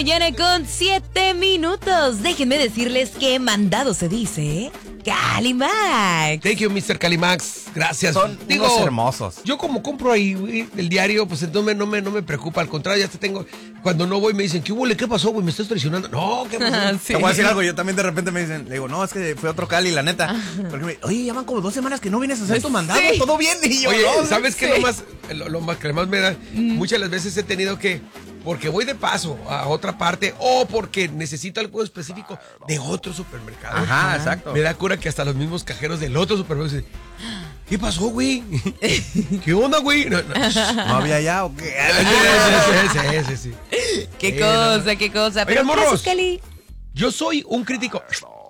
mañana con 7 minutos. Déjenme decirles que mandado se dice, ¿eh? Calimax. Thank you, Mr. Calimax. Gracias. Son unos hermosos. Yo como compro ahí, güey, el diario, pues entonces no me preocupa. Al contrario, ya te tengo. Cuando no voy me dicen, ¿qué huele? ¿Qué pasó, güey? ¿Me estás traicionando? No, ¿qué pasó? Sí. Te voy a decir algo, yo también de repente me dicen, le digo, no, es que fue otro Cali, la neta. Porque oye, ya van como 2 semanas que no vienes a hacer tu mandado, Sí. todo bien. Y yo, Oye, no, ¿sabes qué? sí. Lo más que más me da? Muchas las veces he tenido que, porque voy de paso a otra parte o porque necesito algo específico de otro supermercado. Ajá, exacto. Me da cura que hasta los mismos cajeros del otro supermercado dicen, ¿qué pasó, güey? ¿Qué onda, güey? No. ¿No había ya o qué? Sí. Qué cosa, qué cosa. Pero Oigan, morros. gracias, Cali. Yo soy un crítico.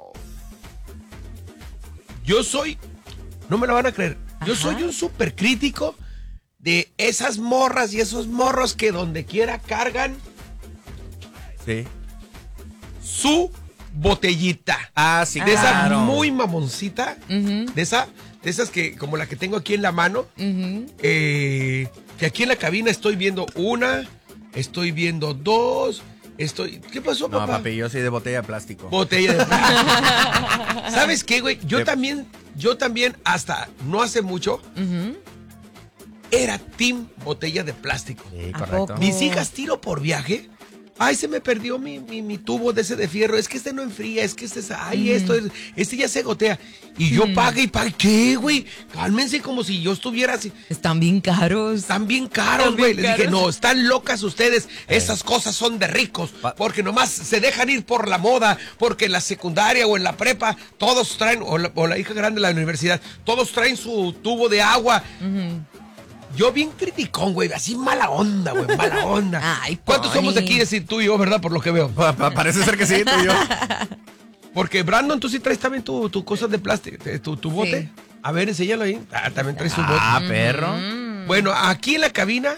No me lo van a creer. Yo soy un súper crítico de esas morras y esos morros que donde quiera cargan Sí. su botellita. Ah, sí, De esa claro. muy mamoncita. De esas que, como la que tengo aquí en la mano. Que aquí en la cabina estoy viendo una, estoy viendo 2. ¿Qué pasó, No, papá? papi, yo soy de botella de plástico. Botella de plástico. ¿Sabes qué, güey? Yo también, hasta no hace mucho, era team botella de plástico. Sí, ¿A correcto. poco? Mis hijas tiro por viaje. Ay, se me perdió mi tubo de ese de fierro. Es que este no enfría, es que este ya se gotea. Y yo pague y pague. ¿Qué, güey? Cálmense como si yo estuviera así. Están bien caros. Están bien caros, Están güey. bien Les dije, caros. no, están locas ustedes. Esas cosas son de ricos. Porque nomás se dejan ir por la moda. Porque en la secundaria o en la prepa, todos traen, o la hija grande de la universidad, todos traen su tubo de agua. Yo bien criticón, güey, así mala onda, güey, mala onda. Ay, ¿Cuántos Pony. somos de aquí? Es decir, tú y yo, ¿verdad? Por lo que veo. Parece ser que sí, tú y yo. Porque, Brandon, tú sí traes también tu cosas de plástico, tu bote. A ver, enséñalo ahí. También traes tu bote. Ah, perro. Bueno, aquí en la cabina.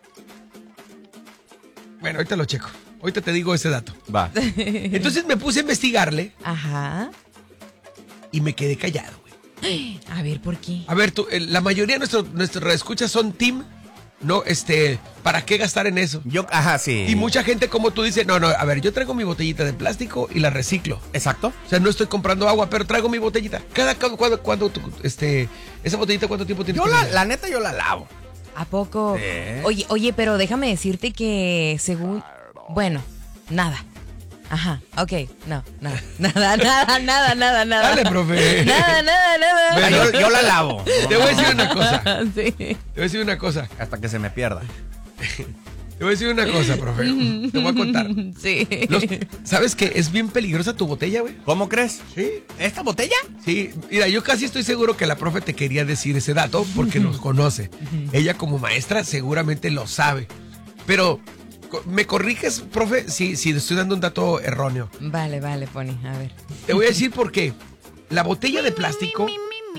Bueno, ahorita lo checo. Ahorita te digo ese dato. Va. Entonces me puse a investigarle Ajá. y me quedé callado, güey. A ver, ¿por qué? A ver, la mayoría de nuestros reescuchas son team. No, ¿para qué gastar en eso? Ajá, sí. Y mucha gente como tú dice, no, a ver, yo traigo mi botellita de plástico y la reciclo. Exacto. O sea, no estoy comprando agua, pero traigo mi botellita. Esa botellita, ¿cuánto tiempo tienes? La neta, yo la lavo. ¿A poco? Sí. Oye, pero déjame decirte que según... Bueno, nada. Ajá, ok, no, nada. Dale, profe. Nada. Bueno, Yo la lavo. Te voy a decir una cosa. Sí. Te voy a decir una cosa. Hasta que se me pierda. Te voy a decir una cosa, profe. Te voy a contar. Sí. ¿Sabes qué? Es bien peligrosa tu botella, güey. ¿Cómo crees? Sí. ¿Esta botella? Sí, mira, yo casi estoy seguro que la profe te quería decir ese dato porque nos conoce. Ella como maestra seguramente lo sabe. Pero, ¿me corriges, profe, si estoy dando un dato erróneo? Vale, Pony, a ver. Te voy a decir por qué. La botella de plástico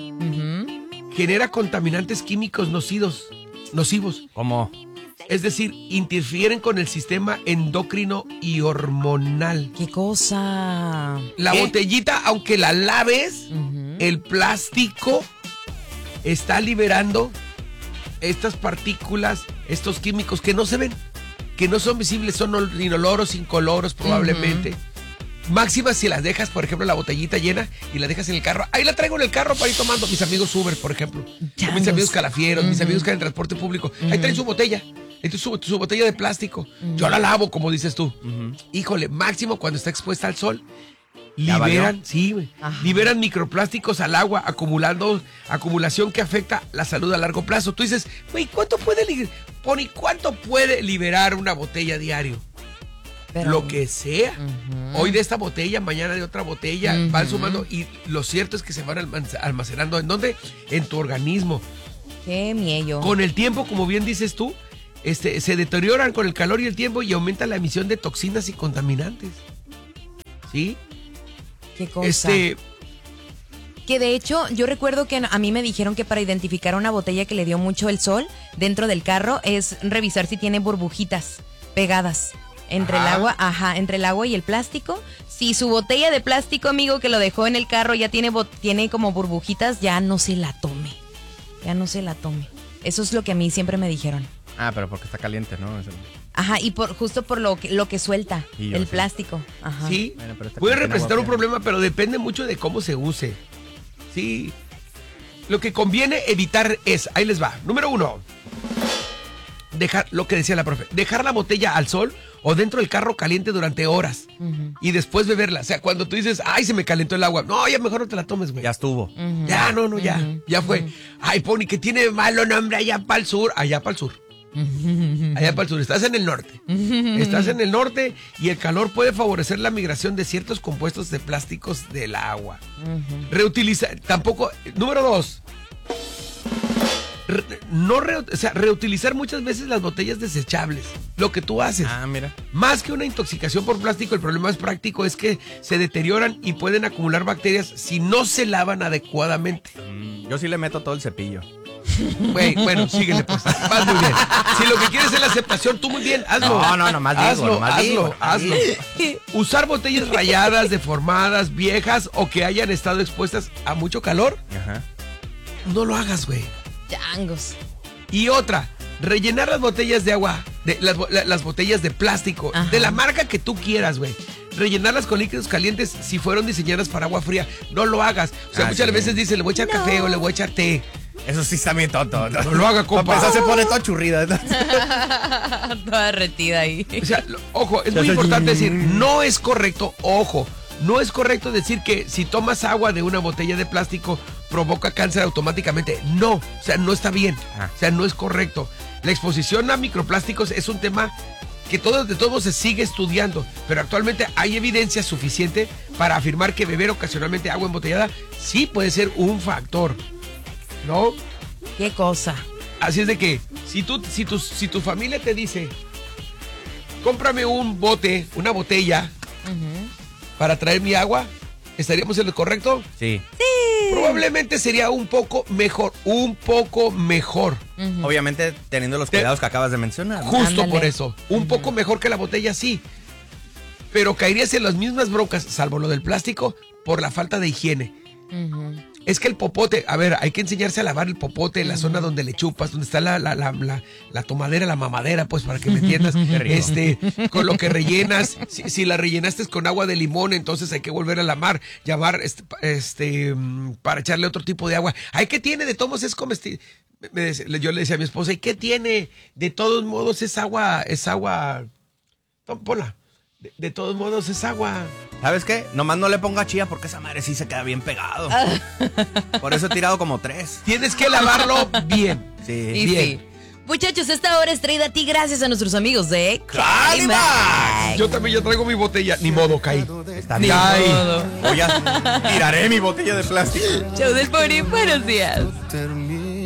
genera contaminantes químicos nocivos. ¿Cómo? Es decir, interfieren con el sistema endocrino y hormonal. ¿Qué cosa? La botellita, aunque la laves, el plástico está liberando estas partículas, estos químicos que no se ven, que no son visibles, son inoloros, incoloros probablemente. Máxima si las dejas, por ejemplo, la botellita llena y la dejas en el carro. Ahí la traigo en el carro para ir tomando. Mis amigos Uber, por ejemplo. Ya Mis los- amigos calafieros, mis amigos que en transporte público. Ahí traen su botella. Entonces su botella de plástico. Yo la lavo, como dices tú. Híjole, máximo cuando está expuesta al sol. ¿Ya Liberan, valió? sí, güey. Ajá. Liberan microplásticos al agua, acumulación que afecta la salud a largo plazo. Tú dices, güey, ¿cuánto puede liberar una botella diario? Pero- Lo que sea. Hoy de esta botella, mañana de otra botella, van sumando y lo cierto es que se van almacenando. ¿En dónde? En tu organismo. Qué miedo. Con el tiempo, como bien dices tú, se deterioran con el calor y el tiempo y aumenta la emisión de toxinas y contaminantes. ¿Sí? Qué cosa. Que de hecho, yo recuerdo que a mí me dijeron que para identificar una botella que le dio mucho el sol dentro del carro es revisar si tiene burbujitas pegadas entre el agua, entre el agua y el plástico. Si su botella de plástico, amigo, que lo dejó en el carro ya tiene como burbujitas, ya no se la tome. Ya no se la tome. Eso es lo que a mí siempre me dijeron. Ah, pero porque está caliente, ¿no? Ajá, y justo por lo que suelta Sí, el sí. plástico. Ajá. Sí, Bueno, pero está puede caliente en representar agua un fría. problema, pero depende mucho de cómo se use. Sí. Lo que conviene evitar es, ahí les va. Número 1, dejar, lo que decía la profe, dejar la botella al sol o dentro del carro caliente durante horas y después beberla. O sea, cuando tú dices, ay, se me calentó el agua. No, ya mejor no te la tomes, güey. Ya estuvo. Ya, no, ya fue. Ay, Pony, que tiene de malo nombre allá para el sur. Allá para el sur. Allá para el sur. Estás en el norte. Estás en el norte y el calor puede favorecer la migración de ciertos compuestos de plásticos del agua. Reutilizar, tampoco. Número 2. Reutilizar muchas veces las botellas desechables. Lo que tú haces. Ah, mira. Más que una intoxicación por plástico, el problema más práctico es que se deterioran y pueden acumular bacterias si no se lavan adecuadamente. Yo sí le meto todo el cepillo. Güey, bueno, síguele pues. Vas muy bien. Si lo que quieres es la aceptación, tú muy bien, hazlo. No, nomás digo, hazlo. Usar botellas rayadas, deformadas, viejas o que hayan estado expuestas a mucho calor, Ajá. no lo hagas, güey. Changos. Y otra, rellenar las botellas de agua, las botellas de plástico, Ajá. de la marca que tú quieras, güey. Rellenarlas con líquidos calientes si fueron diseñadas para agua fría. No lo hagas. O sea, muchas sí. veces dicen, le voy a echar café o le voy a echar té. Eso sí está bien tonto. No lo haga, compa. Eso se pone todo churrida. Toda derretida ahí. O sea, ojo, es muy importante decir, no es correcto, no es correcto decir que si tomas agua de una botella de plástico provoca cáncer automáticamente. No, o sea, no está bien. O sea, no es correcto. La exposición a microplásticos es un tema que de todos se sigue estudiando, pero actualmente hay evidencia suficiente para afirmar que beber ocasionalmente agua embotellada sí puede ser un factor, ¿no? Qué cosa. Así es de que si tu familia te dice, cómprame un bote, una botella para traer mi agua, ¿estaríamos en lo correcto? Sí. Probablemente sería un poco mejor. Obviamente teniendo los cuidados que acabas de mencionar, ¿no? Justo Ándale. por eso. Un poco mejor que la botella, sí. Pero caerías en las mismas broncas, salvo lo del plástico, por la falta de higiene. Es que el popote, a ver, hay que enseñarse a lavar el popote en la zona donde le chupas, donde está la tomadera, la mamadera, pues para que me entiendas. Con lo que rellenas, si la rellenaste con agua de limón, entonces hay que volver a llamar para echarle otro tipo de agua. Ay, ¿qué tiene? De todos modos es comestible. Yo le decía a mi esposa, ¿y qué tiene? De todos modos es agua. Ponla. De todos modos es agua. ¿Sabes qué? Nomás no le ponga chía porque esa madre sí se queda bien pegado. Por eso he tirado como 3. Tienes que lavarlo bien. Sí. Y Bien. sí. Muchachos, esta hora es traída a ti gracias a nuestros amigos de ¡Calimax! Yo también ya traigo mi botella. Ni modo, caí. Está Ni bien. modo. Voy a tiraré mi botella de plástico. Show del Pony, buenos días. termina.